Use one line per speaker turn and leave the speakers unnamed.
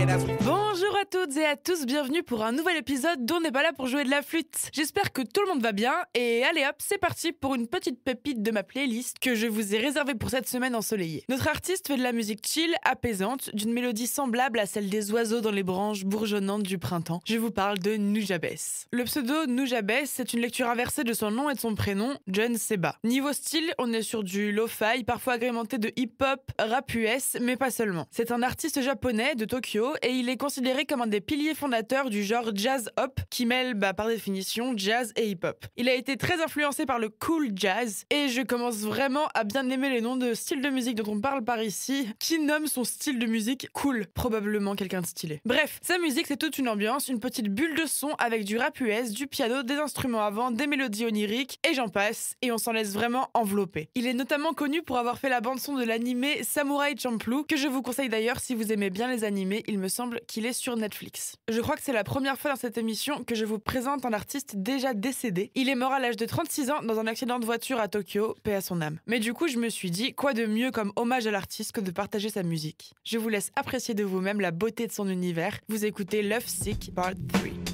Bonjour à toutes et à tous, bienvenue pour un nouvel épisode d'On n'est pas là pour jouer de la flûte. J'espère que tout le monde va bien et allez hop, c'est parti pour une petite pépite de ma playlist que je vous ai réservée pour cette semaine ensoleillée. Notre artiste fait de la musique chill, apaisante, d'une mélodie semblable à celle des oiseaux dans les branches bourgeonnantes du printemps. Je vous parle de Nujabes. Le pseudo Nujabes, c'est une lecture inversée de son nom et de son prénom, John Seba. Niveau style, on est sur du lo-fi, parfois agrémenté de hip-hop, rap US, mais pas seulement. C'est un artiste japonais de Tokyo et il est considéré comme un des piliers fondateurs du genre jazz-hop qui mêle par définition jazz et hip-hop. Il a été très influencé par le cool jazz et je commence vraiment à bien aimer les noms de styles de musique dont on parle par ici. Qui nomme son style de musique cool? Probablement quelqu'un de stylé. Bref, sa musique c'est toute une ambiance, une petite bulle de son avec du rap US, du piano, des instruments avant, des mélodies oniriques et j'en passe et on s'en laisse vraiment envelopper. Il est notamment connu pour avoir fait la bande son de l'animé Samurai Champloo que je vous conseille d'ailleurs si vous aimez bien les animés. Il me semble qu'il est sur Netflix. Je crois que c'est la première fois dans cette émission que je vous présente un artiste déjà décédé. Il est mort à l'âge de 36 ans dans un accident de voiture à Tokyo, paix à son âme. Mais du coup, je me suis dit, quoi de mieux comme hommage à l'artiste que de partager sa musique. Je vous laisse apprécier de vous-même la beauté de son univers. Vous écoutez Love Sick Part 3.